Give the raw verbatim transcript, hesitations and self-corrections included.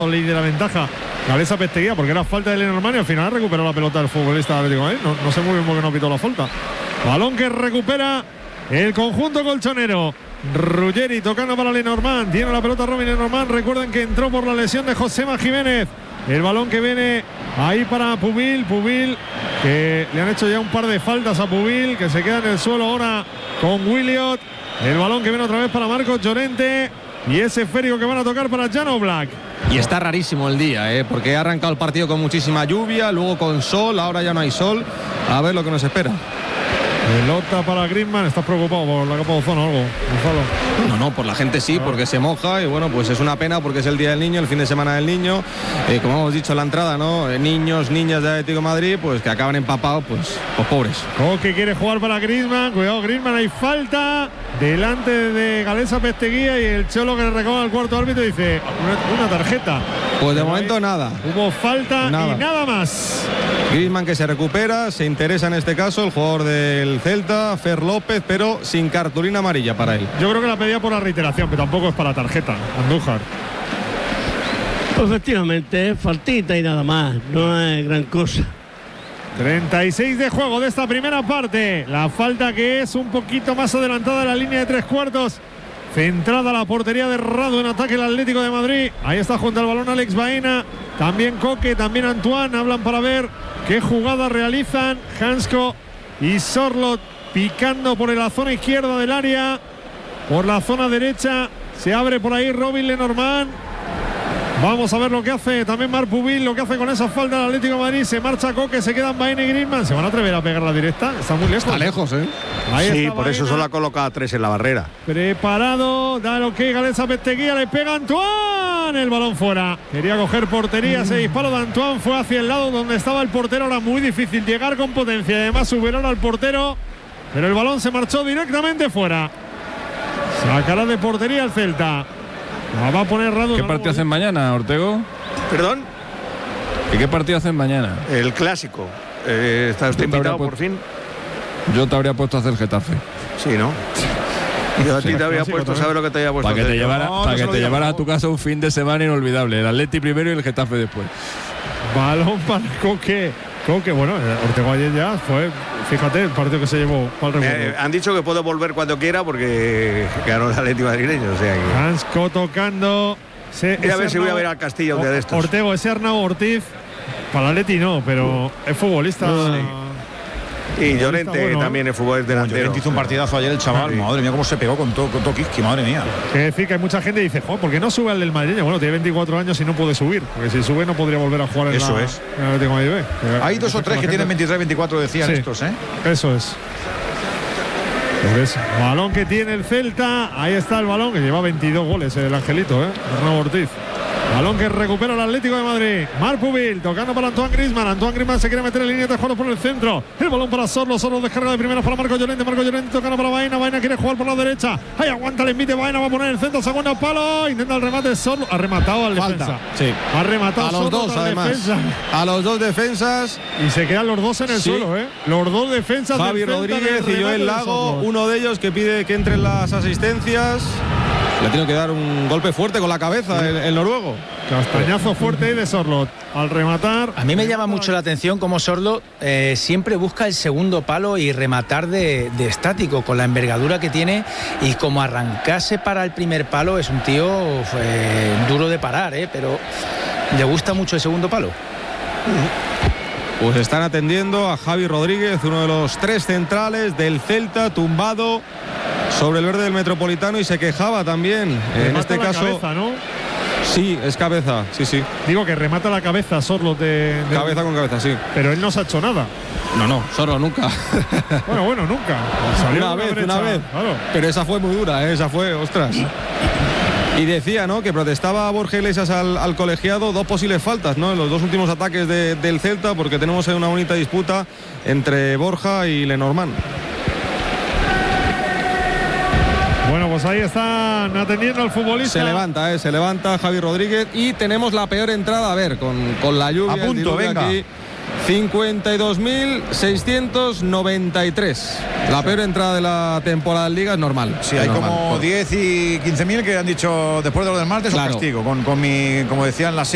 ley de la ventaja Galeza Pesteguía porque era falta de Lenormand y al final recuperó la pelota del futbolista Atlético de Madrid. No, no sé muy bien por qué no pitó la falta. Balón que recupera el conjunto colchonero. Ruggeri tocando para Lenormand. Tiene la pelota Robin Lenormand. Recuerden que entró por la lesión de Josema Jiménez. El balón que viene ahí para Pubil. Pubil, que le han hecho ya un par de faltas a Pubil, que se queda en el suelo ahora con Williot. El balón que viene otra vez para Marcos Llorente. Y ese esférico que van a tocar para Jan Oblak. Y está rarísimo el día, ¿eh? Porque ha arrancado el partido con muchísima lluvia, luego con sol, ahora ya no hay sol. A ver lo que nos espera. Pelota para Griezmann. ¿Estás preocupado por la capa de ozono o algo, Gonzalo? No, no, por la gente sí, porque se moja y bueno, pues es una pena porque es el Día del Niño, el fin de semana del niño. Eh, como hemos dicho en la entrada, ¿no? Eh, niños, niñas de Atlético de Madrid, pues que acaban empapados, pues, pues pobres. Coque quiere jugar para Griezmann. Cuidado, Griezmann, hay falta delante de Galeza Pesteguía y el Cholo que le reclama al cuarto árbitro dice una, una tarjeta. Pues de momento nada. Hubo falta nada. y nada más. Griezmann que se recupera, se interesa en este caso el jugador del Celta, Fer López, pero sin cartulina amarilla para él. Yo creo que la pedía por la reiteración, pero tampoco es para tarjeta. Andújar. Efectivamente, faltita y nada más, no es gran cosa. treinta y seis de juego de esta primera parte. La falta que es un poquito más adelantada de la línea de tres cuartos. Centrada la portería de Radu en ataque el Atlético de Madrid. Ahí está junto al balón Alex Baena. También Coque, también Antoine. Hablan para ver qué jugada realizan. Hansko y Sorloth picando por la zona izquierda del área. Por la zona derecha se abre por ahí Robin Lenormand. Vamos a ver lo que hace también Marc Pubil, lo que hace con esa falta del Atlético de Madrid. Se marcha Coque, se quedan Baena y Griezmann. ¿Se van a atrever a pegar la directa? Está muy lejos. Está lejos, ¿eh? Ahí sí, está por Baena. eso solo ha colocado a tres en la barrera. Preparado, da lo que Galeza Pesteguía, le pega Antoine. El balón fuera. Quería coger portería, ese disparo de Antoine fue hacia el lado donde estaba el portero. Ahora muy difícil llegar con potencia. Además, superar al portero. Pero el balón se marchó directamente fuera. Sacará de portería el Celta. La va a poner Radu. ¿Qué partido hacen mañana, Ortego? ¿Perdón? ¿Y qué partido hacen mañana? El clásico. Eh, ¿Está usted invitado por fin? Yo te habría puesto a hacer Getafe. Sí, ¿no? Yo a ti te había puesto, ¿sabes lo que te había puesto? Para que te llevara, no, para no que te digas, llevaras no. a tu casa un fin de semana inolvidable. El Atleti primero y el Getafe después. Balón para Coque. Coque, bueno, Ortego ayer ya fue, fíjate, el partido que se llevó para el Eh, han dicho que puede volver cuando quiera porque ganó el Atleti madrileño. O sea que... Hansko tocando. Se, Voy a ver si voy a Arnau, ver al Castillo un día de estos. Ortego, ese Arnau Ortiz, para el Atleti no, pero es futbolista. Sí. Y Llorente bueno, también es fútbol delantero. Llorente hizo un partidazo ayer el chaval, Sí. madre mía cómo se pegó con todo con Tokiski, madre mía. Que decir que hay mucha gente que dice, joder, ¿por qué no sube al del madrileño? Bueno, tiene veinticuatro años y no puede subir, porque si sube no podría volver a jugar en Eso la, es. en el Atlético de Madrid B. Hay dos o tres que tienen veintitrés, veinticuatro, decían Sí. estos, ¿eh? Eso es. Por eso. Balón que tiene el Celta. Ahí está el balón que lleva veintidós goles el Angelito, ¿eh? Arnau Ortiz. Balón que recupera el Atlético de Madrid. Marc Pubil tocando para Antoine Griezmann. Antoine Griezmann se quiere meter en línea de juego por el centro. El balón para Sorloth. Sorloth descarga de primeras para Marcos Llorente. Marcos Llorente tocando para Baena. Baena quiere jugar por la derecha. Ahí aguanta el envite. Baena va a poner el centro. Segundo palo. Intenta el remate. Sorloth. Ha rematado al Falta. defensa. Sí. Ha rematado A los Sorloth dos, al además. defensa. A los dos defensas. Y se quedan los dos en el Sí. suelo, ¿eh? Los dos defensas. Javi del Celta Rodríguez del y remate Joel de Lago, Sorloth. uno de ellos que pide que entren las asistencias. Le tiene que dar un golpe fuerte con la cabeza el, el noruego. Castañazo fuerte ahí de Sorloth. Al rematar. A mí me llama mucho la atención cómo Sorloth eh, siempre busca el segundo palo y rematar de, de estático, con la envergadura que tiene, y como arrancarse para el primer palo. Es un tío eh, duro de parar, eh, pero le gusta mucho el segundo palo. Pues están atendiendo a Javi Rodríguez, uno de los tres centrales del Celta, tumbado sobre el verde del Metropolitano, y se quejaba también. En Remata este la caso, cabeza, ¿no? sí, es cabeza, sí, sí. Digo que remata la cabeza Sorloth de, de- Cabeza con cabeza, sí. Pero él no se ha hecho nada. No, no, solo nunca. Bueno, bueno, nunca. Salió Una de vez, brecha, una vez. Claro. Pero esa fue muy dura, ¿eh? Esa fue, ostras. Y decía, ¿no?, que protestaba a Borja Iglesias al, al colegiado dos posibles faltas, ¿no?, en los dos últimos ataques de, del Celta, porque tenemos una bonita disputa entre Borja y Lenormand. Bueno, pues ahí están atendiendo al futbolista. Se levanta, ¿eh? Se levanta Javi Rodríguez y tenemos la peor entrada, a ver, con, con la lluvia. A punto, el diluvio venga. aquí. cincuenta y dos mil seiscientos noventa y tres. La peor entrada de la temporada en Liga es normal. Sí, es hay normal. como diez y quince mil que han dicho después de lo del martes, Claro. un castigo, con, con mi, como decían las